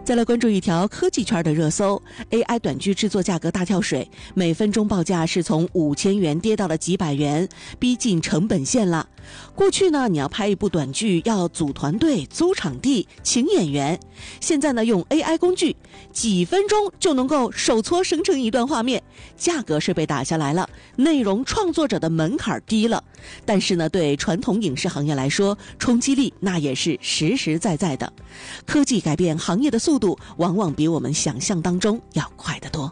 再来关注一条科技圈的热搜 ，AI 短剧制作价格大跳水，每分钟报价是从5000元跌到了几百元，逼近成本线了。过去呢，你要拍一部短剧要组团队、租场地、请演员，现在呢，用 AI 工具，几分钟就能够手搓生成一段画面，价格是被打下来了，内容创作者的门槛低了。但是呢，对传统影视行业来说，冲击力那也是实实在在的。科技改变行业的速度，往往比我们想象当中要快得多。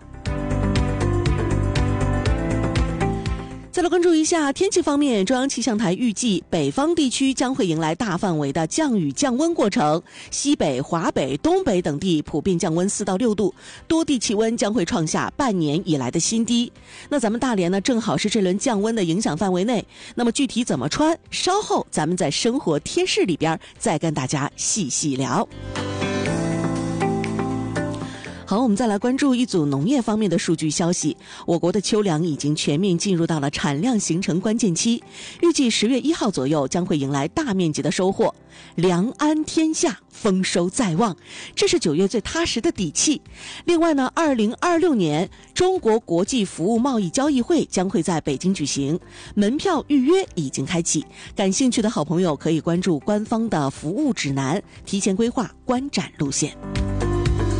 再来关注一下天气方面，中央气象台预计北方地区将会迎来大范围的降雨降温过程，西北、华北、东北等地普遍降温4到6度，多地气温将会创下半年以来的新低。那咱们大连呢，正好是这轮降温的影响范围内，那么具体怎么穿，稍后咱们在生活贴士里边再跟大家细细聊。好，我们再来关注一组农业方面的数据消息。我国的秋粮已经全面进入到了产量形成关键期，预计10月1号左右将会迎来大面积的收获，粮安天下，丰收在望，这是9月最踏实的底气。另外呢，2026年中国国际服务贸易交易会将会在北京举行，门票预约已经开启，感兴趣的好朋友可以关注官方的服务指南，提前规划观展路线。